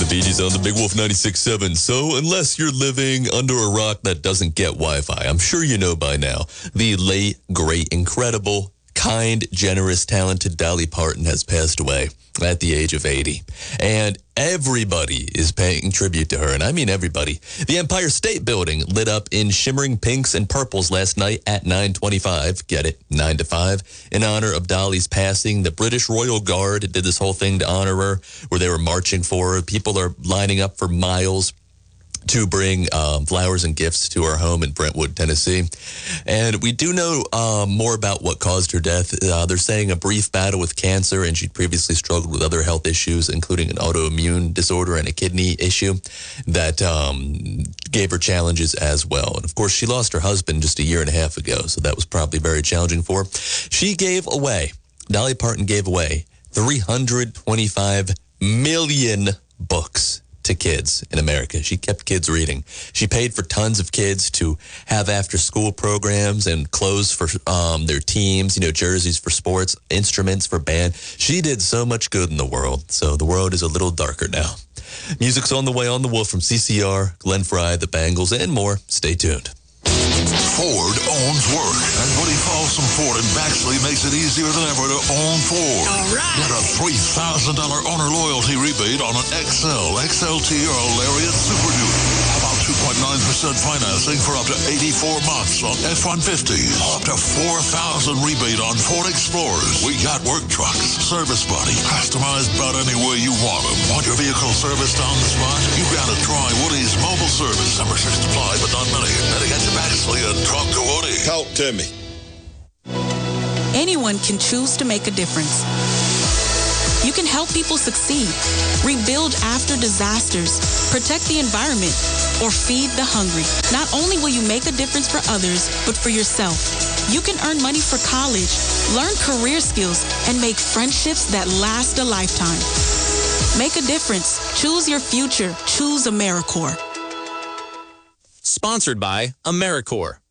Bee Gees on the Big Wolf 96.7. So unless you're living under a rock that doesn't get Wi-Fi, I'm sure you know by now, the late, great, incredible, kind, generous, talented Dolly Parton has passed away at the age of 80. And everybody is paying tribute to her, and I mean everybody. The Empire State Building lit up in shimmering pinks and purples last night at 9:25. Get it? 9 to 5. In honor of Dolly's passing, the British Royal Guard did this whole thing to honor her, where they were marching for her. People are lining up for miles to bring flowers and gifts to her home in Brentwood, Tennessee. And we do know more about what caused her death. They're saying a brief battle with cancer, and she'd previously struggled with other health issues, including an autoimmune disorder and a kidney issue that gave her challenges as well. And of course, she lost her husband just a year and a half ago, so that was probably very challenging for her. Dolly Parton gave away 325 million books to kids in America. She kept kids reading. She paid for tons of kids to have after-school programs and clothes for their teams, jerseys for sports, instruments for band. She did so much good in the world, so the world is a little darker now. Music's on the way on the Wolf from CCR, Glenn Frey, the Bangles, and more. Stay tuned. Ford owns work, and Buddy Paulson Ford in Baxley makes it easier than ever to own Ford. All right. Get a $3,000 owner loyalty rebate on an XLT, or Lariat Super Duty. How about 2.9% financing for up to 84 months on F-150s? Up to $4,000 rebate on Ford Explorers. We got work trucks, service body, customized about any way you want them. Want your vehicle serviced on the spot? You gotta try Woody's mobile service. Number 6 supply, but not many. Better get to Baxley and talk to Woody. Talk to me. Anyone can choose to make a difference. You can help people succeed, rebuild after disasters, protect the environment, or feed the hungry. Not only will you make a difference for others, but for yourself. You can earn money for college, learn career skills, and make friendships that last a lifetime. Make a difference. Choose your future. Choose AmeriCorps. Sponsored by AmeriCorps.